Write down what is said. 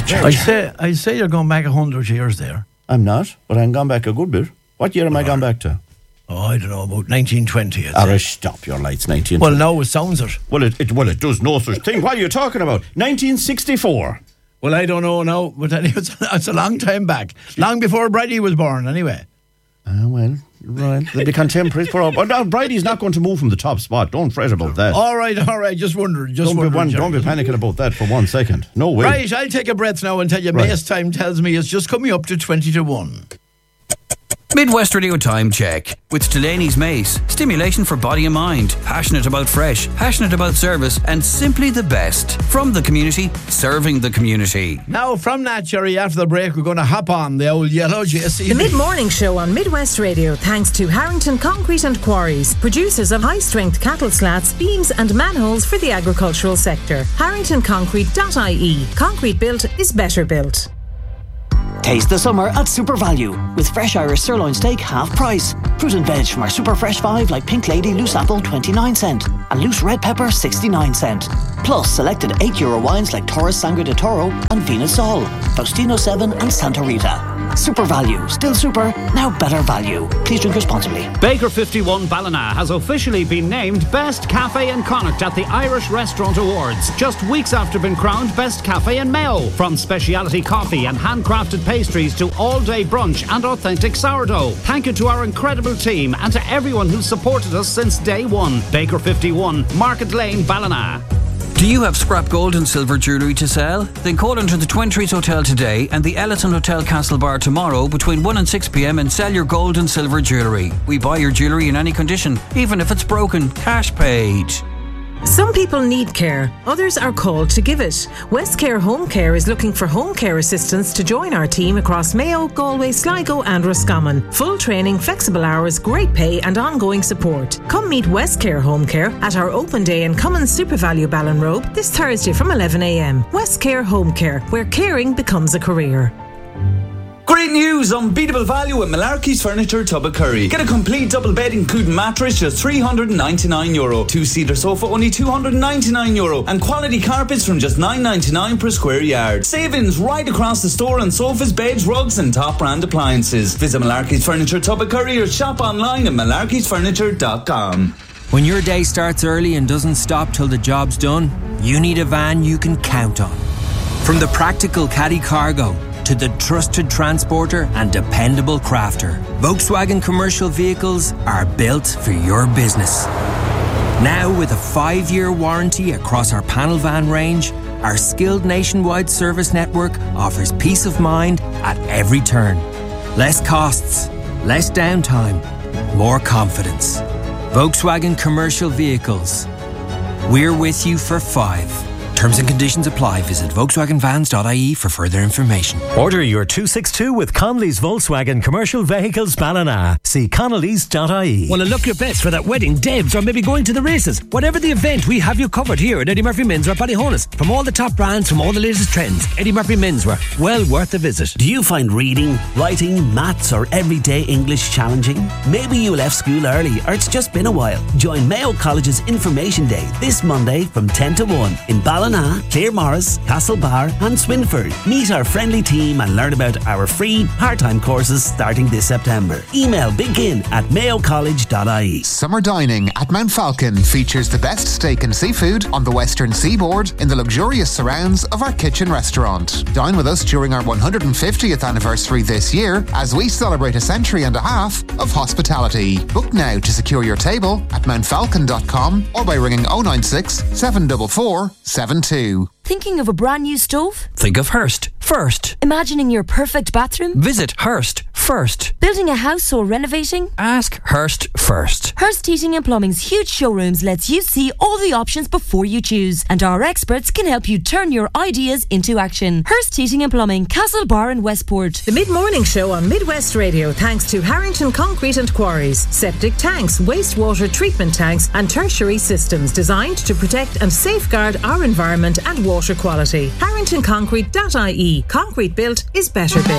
charge. I say you're going back 100 years there. I'm not, but I'm gone back a good bit. What year am I gone back to? Oh, I don't know, about 1920. Stop your lights, 1920. Well, no, it sounds it. Well, it does no such thing. What are you talking about? 1964. Well, I don't know now, but it's a long time back. Long before Bridie was born, anyway. Well, right. The contemporaries. But now Bridie's not going to move from the top spot. Don't fret about that. All right. Just wondering. Don't be panicking about that for 1 second. No way. Right, I'll take a breath now and tell you Mace time tells me it's just coming up to 20 to 1. Midwest Radio Time Check with Delaney's Mace. Stimulation for body and mind. Passionate about fresh, passionate about service, and simply the best. From the community, serving the community. Now, from that, Jerry, after the break, we're going to hop on the old yellow JCB. The mid-morning show on Midwest Radio, thanks to Harrington Concrete and Quarries, producers of high-strength cattle slats, beams and manholes for the agricultural sector. HarringtonConcrete.ie. Concrete built is better built. Taste the summer at Super Value with fresh Irish sirloin steak half price. Fruit and veg from our Super Fresh 5 like Pink Lady loose apple 29 cent and loose red pepper 69 cent. Plus selected €8 wines like Taurus Sangre de Toro and Venus Sol, Faustino 7 and Santa Rita. Super Value, still super, now better value. Please drink responsibly. Baker 51 Ballina has officially been named Best Cafe in Connacht at the Irish Restaurant Awards, just weeks after being crowned Best Cafe in Mayo. From speciality coffee and handcrafted pastries to all-day brunch and authentic sourdough. Thank you to our incredible team and to everyone who's supported us since day one. Baker 51, Market Lane, Ballina. Do you have scrap gold and silver jewellery to sell? Then call into the Twin Trees Hotel today and the Elliton Hotel Castlebar tomorrow between 1 and 6 p.m. and sell your gold and silver jewellery. We buy your jewellery in any condition, even if it's broken. Cash paid. Some people need care, others are called to give it. Westcare Home Care is looking for home care assistants to join our team across Mayo, Galway, Sligo and Roscommon. Full training, flexible hours, great pay and ongoing support. Come meet Westcare Home Care at our open day in Cummins Super Value Ballinrobe this Thursday from 11 a.m. Westcare Home Care, where caring becomes a career. Great news! Unbeatable value at Malarkey's Furniture, Tubbercurry. Get a complete double bed including mattress just €399. Two-seater sofa only €299. And quality carpets from just $9.99 per square yard. Savings right across the store on sofas, beds, rugs and top brand appliances. Visit Malarkey's Furniture, Tubbercurry or shop online at malarkeysfurniture.com. When your day starts early and doesn't stop till the job's done, you need a van you can count on. From the practical Caddy Cargo to the trusted transporter and dependable crafter, Volkswagen commercial vehicles are built for your business. Now with a 5-year warranty across our panel van range, our skilled nationwide service network offers peace of mind at every turn. Less costs, less downtime, more confidence. Volkswagen commercial vehicles. We're with you for 5. Terms and conditions apply. Visit VolkswagenVans.ie for further information. Order your 262 with Connolly's Volkswagen Commercial Vehicles Ballina. See Connolly's.ie. Want to look your best for that wedding, Debs, or maybe going to the races? Whatever the event, we have you covered here at Eddie Murphy Menswear Ballyhonus. From all the top brands, from all the latest trends, Eddie Murphy Menswear, well worth a visit. Do you find reading, writing, maths or everyday English challenging? Maybe you left school early or it's just been a while. Join Mayo College's Information Day this Monday from 10 to 1 in Ballina, Claremorris, Castlebar and Swinford. Meet our friendly team and learn about our free part-time courses starting this September. Email begin@mayocollege.ie. Summer dining at Mount Falcon features the best steak and seafood on the western seaboard in the luxurious surrounds of our kitchen restaurant. Dine with us during our 150th anniversary this year as we celebrate a century and a half of hospitality. Book now to secure your table at mountfalcon.com or by ringing 096 744 72. Thinking of a brand new stove? Think of Hearst first. Imagining your perfect bathroom? Visit Hearst first. Building a house or renovating? Ask Hearst first. Hearst Heating and Plumbing's huge showrooms lets you see all the options before you choose, and our experts can help you turn your ideas into action. Hearst Heating and Plumbing, Castlebar and Westport. The mid-morning show on Midwest Radio, thanks to Harrington Concrete and Quarries. Septic tanks, wastewater treatment tanks and tertiary systems designed to protect and safeguard our environment and water quality. HarringtonConcrete.ie. Concrete built is better built.